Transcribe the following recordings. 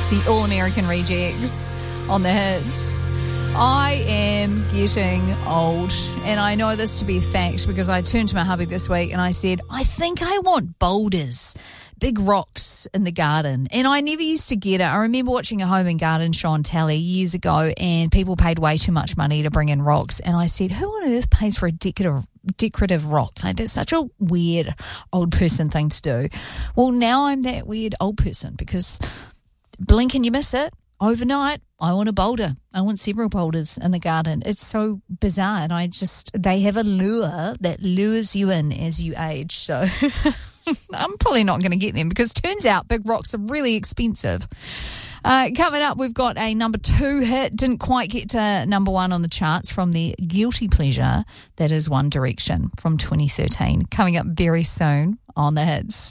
It's the All-American Rejects on the hits. I am getting old, and I know this to be a fact because I turned to my hubby this week and I said, I think I want boulders, big rocks in the garden. And I never used to get it. I remember watching a home and garden show on telly years ago, and people paid way too much money to bring in rocks. And I said, who on earth pays for a decorative rock? Like, that's such a weird old person thing to do. Well, now I'm that weird old person because blink and you miss it. Overnight, I want a boulder. I want several boulders in the garden. It's so bizarre, and they have a lure that lures you in as you age. So I'm probably not going to get them because turns out big rocks are really expensive. Coming up, we've got a number 2 hit. Didn't quite get to number 1 on the charts from the guilty pleasure that is One Direction from 2013. Coming up very soon on the hits.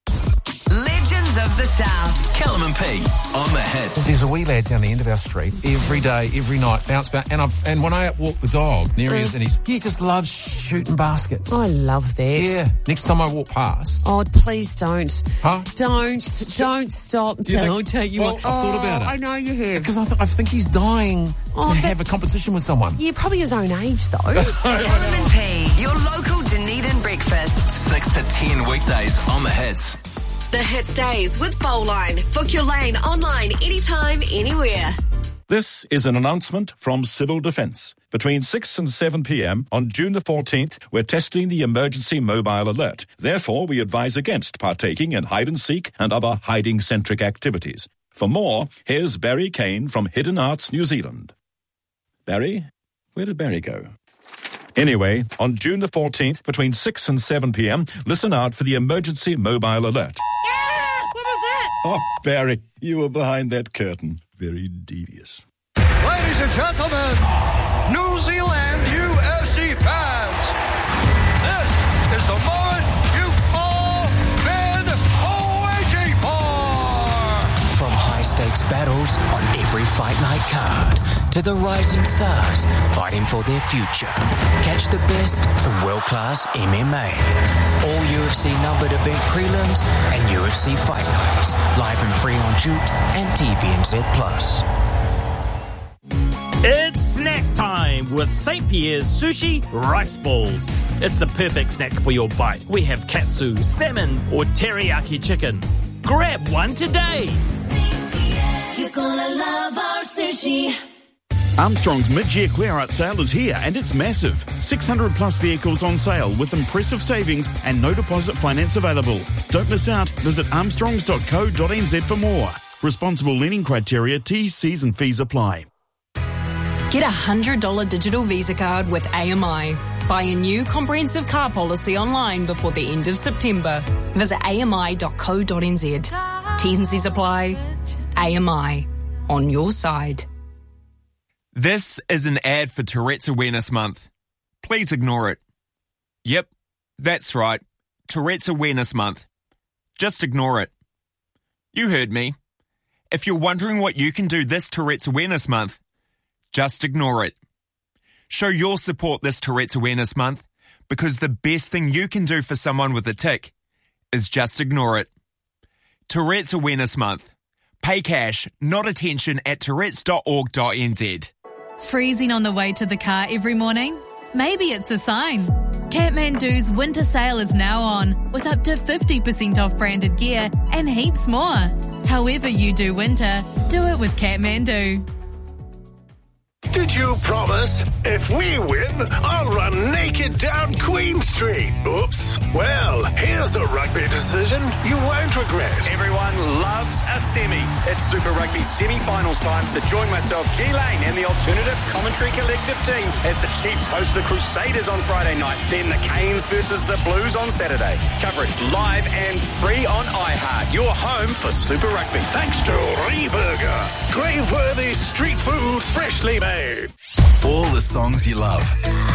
Legends of the South. Callum and P on the hits. There's a wee lad down the end of our street every day, every night, bounce. And when I walk the dog, there he is, and he just loves shooting baskets. I love that. Yeah. Next time I walk past. Oh, please don't. Huh? Don't stop and say, I'll take you on. I've thought about it. I know you have. Because I think he's dying to have a competition with someone. Yeah, probably his own age, though. Callum and P, your local Dunedin breakfast. 6 to 10 weekdays on the hits. The Hits Days with Bowline. Book your lane online anytime, anywhere. This is an announcement from Civil Defence. Between 6 and 7 p.m. on June the 14th, we're testing the emergency mobile alert. Therefore, we advise against partaking in hide-and-seek and other hiding-centric activities. For more, here's Barry Kane from Hidden Arts New Zealand. Barry? Where did Barry go? Anyway, on June the 14th, between 6 and 7 p.m, listen out for the emergency mobile alert. What was that? Oh, Barry, you were behind that curtain. Very devious. Ladies and gentlemen, New Zealand UFC fans, this is the moment you've all been waiting for. From high-stakes battles on every fight night card to the rising stars fighting for their future. Catch the best in world-class MMA. All UFC numbered event prelims and UFC fight nights. Live and free on Juke and TVNZ+. It's snack time with St. Pierre's Sushi Rice Balls. It's the perfect snack for your bite. We have katsu, salmon or teriyaki chicken. Grab one today. You're gonna love our sushi. Armstrong's mid-year clear-out sale is here and it's massive. 600 plus vehicles on sale with impressive savings and no deposit finance available. Don't miss out. Visit armstrongs.co.nz for more. Responsible lending criteria, T's, C's and fees apply. Get a $100 digital Visa card with AMI. Buy a new comprehensive car policy online before the end of September. Visit ami.co.nz. T's and C's apply. AMI. On your side. This is an ad for Tourette's Awareness Month. Please ignore it. Yep, that's right. Tourette's Awareness Month. Just ignore it. You heard me. If you're wondering what you can do this Tourette's Awareness Month, just ignore it. Show your support this Tourette's Awareness Month because the best thing you can do for someone with a tic is just ignore it. Tourette's Awareness Month. Pay cash, not attention at tourettes.org.nz. Freezing on the way to the car every morning? Maybe it's a sign. Kathmandu's winter sale is now on, with up to 50% off branded gear and heaps more. However you do winter, do it with Kathmandu. Did you promise? If we win, I'll run naked down Queen Street. Oops. Well, here's a rugby decision you won't regret. Everyone loves a semi. It's Super Rugby semi-finals time, so join myself, G Lane, and the Alternative Commentary Collective team as the Chiefs host the Crusaders on Friday night. Then the Canes versus the Blues on Saturday. Coverage live and free on iHeart. Your home for Super Rugby. Thanks to Reburger. Grave-worthy street food freshly made. All the songs you love.